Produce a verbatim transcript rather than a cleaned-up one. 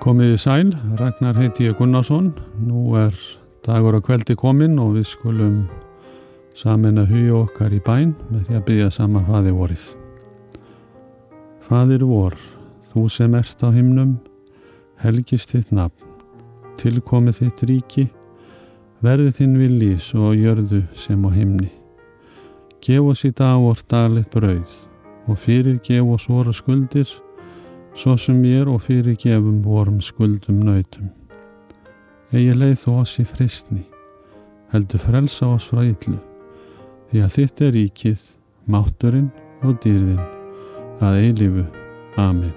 Komiði sæl, Ragnar heiti ég Gunnarsson. Nú er dagur að kveldi kominn og við skulum sameina hugi okkar í bæn með því að biðja saman Faðir vorið. Faðir vor, þú sem ert á himnum, helgist þitt nafn, tilkomið þitt ríki, verði þinn vilji svo á jörðu sem á himni. Gef oss í dag vort daglegt brauð og fyrirgef oss vora skuldir, svo sem mér og fyrirgefum vorum skuldum nautum. Eigi leið þú oss í freistni, heldur frelsa oss frá illu, því að þitt er ríkið, mátturinn og dýrðin að eilífu. Amen.